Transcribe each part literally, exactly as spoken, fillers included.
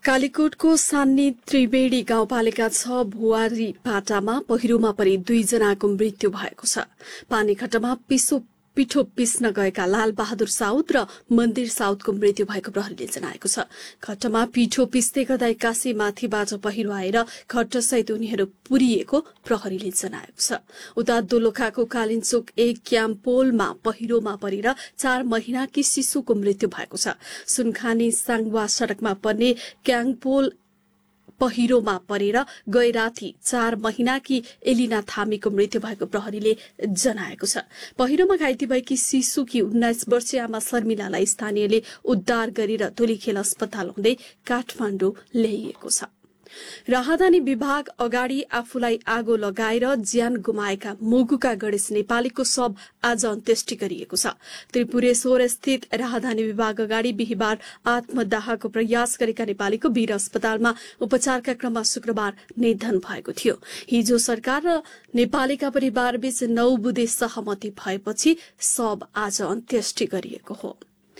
कालीकोटको सान्नी त्रिवेणी गाउँपालिका छ भुवारी पाटामा पहिरोमा परि दुईजनाको मृत्यु भएको छ। पानीखट्टामा पिसो पिठो पिस्न गएका लाल बहादुर साउद र मन्दिर साउदको मृत्यु भएको प्रहरीले जनाएको छ। खट्टामा पिठो पिस्दै गर्दा एक्कासी माथिबाट पहिरो आएर खट्टसहित उनीहरू पुरिएको प्रहरीले जनाएको छ। उता दोलखाको कालिन्चोक एक क्याम्पोलमा पहिरोमा परेर चार महिनाकी शिशुको मृत्यु भएको छ। सुनखानी साङवा सड़कमा पर्ने क्याम्पोल पहिरोमा परेर गए राति चार महिनाकी एलिना थामीको मृत्यु भएको प्रहरीले जनाएको छ। पहिरोमा घाइते भएकी शिशुकी उन्नाइस वर्षीय आमा शर्मिलालाई स्थानीयले उद्धार गरेर धुलीखेल अस्पताल हुँदै काठमाडौँ ल्याइएको छ। राहदानी विभाग अगाडि आफूलाई आगो लगाएर ज्यान गुमाएका मुगुका गणेश नेपालीको शव आज अन्त्येष्टि गरिएको छ। त्रिपुरेश्वर स्थित राहदानी विभाग अगाडि बिहिबार आत्मदाहको प्रयास गरेका नेपालीको वीर अस्पतालमा उपचारका क्रममा शुक्रबार निधन भएको थियो। हिजो सरकार र नेपालीका परिवारबीच नौ बुँदे सहमति भएपछि शव आज अन्त्येष्टि गरिएको हो।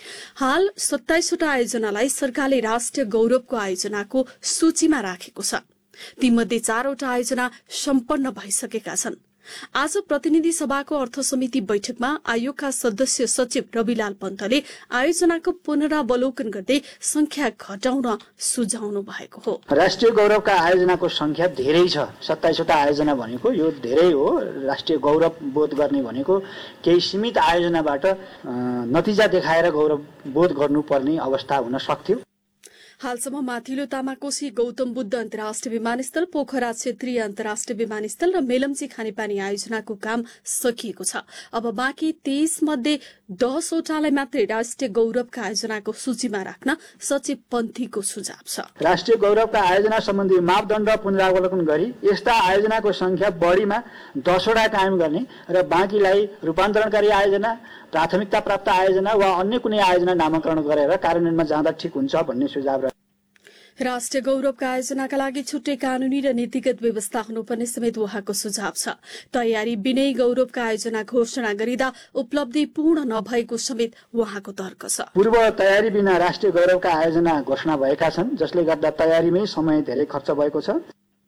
हाल सत्ताइसवटा आयोजनालाई सरकारले राष्ट्रिय गौरवको आयोजनाको सूचीमा राखेको छ। तीमध्ये चारवटा आयोजना सम्पन्न भइसकेका छन्। आज प्रतिनिधि सभाको अर्थ समिति बैठकमा आयोगका सदस्य सचिव रविलाल पन्तले आयोजनाको पुनरावलोकन गर्दै संख्या घटाउन सुझाउनु भएको हो। राष्ट्रिय गौरवका आयोजनाको संख्या धेरै छ। सत्ताइसवटा आयोजना भनेको यो धेरै हो। राष्ट्रिय गौरव बोध गर्ने भनेको केही सीमित आयोजनाबाट नतिजा देखाएर गौरव बोध गर्नुपर्ने अवस्था हुन सक्थ्यो। हालसम्म माथिल्लो तामाकोशी गौतम बुद्ध अन्तर्राष्ट्रिय विमानस्थल, पोखरा क्षेत्रीय अन्तर्राष्ट्रिय विमानस्थल र मेलम्ची खानेपानी आयोजनाको काम सकिएको छ। अब बाँकी तेइस मध्ये दसवटालाई मात्रै राष्ट्रिय गौरवका आयोजनाको सूचीमा राख्न सचिव पन्थीको सुझाव छ। राष्ट्रिय गौरवका आयोजना सम्बन्धी मापदण्ड पुनरावलोकन गरी यस्ता आयोजनाको संख्या बढीमा दसवटा कायम गर्ने र बाँकीलाई रूपान्तरणकारी आयोजना, प्राथमिकता प्राप्त आयोजना वा अन्य कुनै आयोजना नामाकरण गरेर कार्यान्वयनमा जाँदा ठिक हुन्छ भन्ने सुझाव। राष्ट्रिय गौरवका आयोजनाका लागि छुट्टै कानूनी र नीतिगत व्यवस्था हुनुपर्ने समेत उहाँको सुझाव छ। तयारी बिनै गौरवका आयोजना घोषणा गरिँदा उपलब्धि पूर्ण नभएको समेत उहाँको तर्क छ। पूर्व तयारी बिना राष्ट्रिय गौरवका आयोजना घोषणा भएका छन्, जसले गर्दा तयारीमै समय धेरै खर्च भएको छ।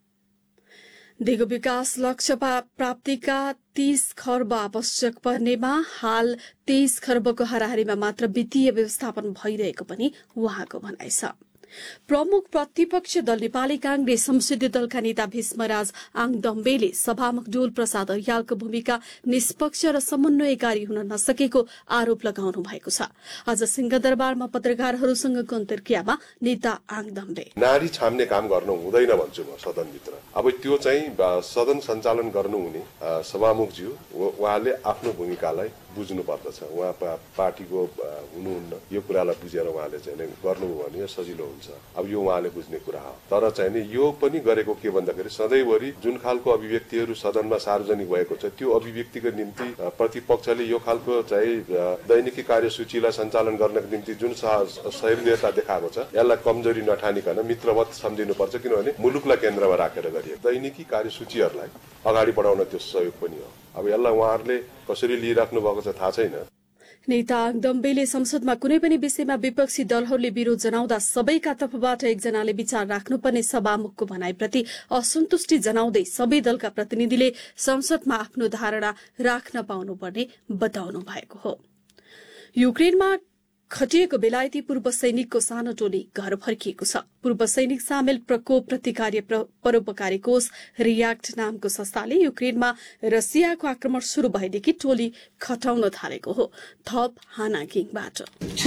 दिगो विकास लक्ष्य प्राप्तिका तीस खर्ब आवश्यक पर्नेमा हाल तेइस खर्बको हाराहारीमा मात्र वित्तीय व्यवस्थापन भइरहेको पनि उहाँको भनाइ छ। प्रमुख प्रतिपक्ष दल नेपाली कांग्रेस संसदीय दलका नेता भीष्मराज आङदम्बेले सभामुख डोल प्रसाद अर्यालको भूमिका निष्पक्ष र समन्वयकारी हुन नसकेको आरोप लगाउनु भएको छ। आज सिंहदरबारमा पत्रकारहरूसँगको अन्तर्क्रियामा नेता आङदम्बे नारी छाम्ने काम गर्नु हुँदैन भन्छु म सदनभित्र। अब त्यो चाहिँ सदन सञ्चालन गर्नुहुने सभामुखज्यू उहाँले आफ्नो भूमिकालाई बुझ्नु पर्दछ। उहाँ पार्टीको हुनुहुन्न, यो कुरालाई बुझेर उहाँले चाहिँ गर्नुभयो भने सजिलो हुन्छ। अब यो उहाँले बुझ्ने कुरा हो। तर चाहिँ नि यो पनि गरेको के भन्दाखेरि सधैँभरि जुन खालको अभिव्यक्तिहरू सदनमा सार्वजनिक भएको छ त्यो अभिव्यक्तिको निम्ति प्रतिपक्षले यो खालको चाहिँ दैनिकी कार्यसूचीलाई सञ्चालन गर्नको निम्ति जुन सहृदयता देखाएको छ यसलाई कमजोरी नठानिकन मित्रवत सम्झिनुपर्छ। किनभने मुलुकलाई केन्द्रमा राखेर गरिएको दैनिकी कार्यसूचीहरूलाई अगाडि बढाउन त्यो सहयोग पनि हो। अब यसलाई उहाँहरूले कसरी लिइराख्नु भएको छ थाहा छैन। नेता आङदम्बेले संसदमा कुनै पनि विषयमा विपक्षी दलहरूले विरोध जनाउँदा सबैका तर्फबाट एकजनाले विचार राख्नुपर्ने सभामुखको भनाइप्रति असन्तुष्टि जनाउँदै सबै दलका प्रतिनिधिले संसदमा आफ्नो धारणा राख्न पाउनुपर्ने बताउनु भएको हो। युक्रेनमा खटिएको बेलायती पूर्व सैनिकको सानो टोली घर फर्किएको छ। पूर्व सैनिक सामेल प्रकोप प्रतिकार्य परोपकारी कोष रियाक्ट नामको संस्थाले युक्रेनमा रसियाको आक्रमण शुरू भएदेखि टोली खटाउन थालेको हो। थप हानाकिङबाट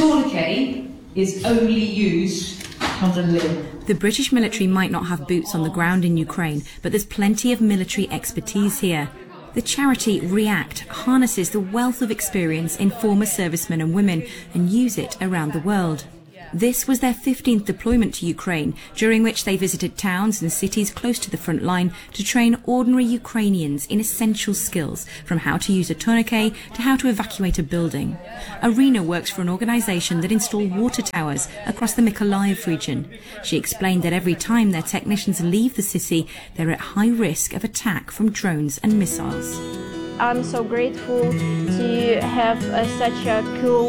The British military might not have boots on the ground in Ukraine, but there's plenty of military expertise here. The charity REACT harnesses the wealth of experience in former servicemen and women and use it around the world. This was their fifteenth deployment to Ukraine, during which they visited towns and cities close to the front line to train ordinary Ukrainians in essential skills, from how to use a tourniquet to how to evacuate a building. Arena works for an organisation that installed water towers across the Mykolaiv region. She explained that every time their technicians leave the city, they're at high risk of attack from drones and missiles. I'm so grateful to have uh, such a cool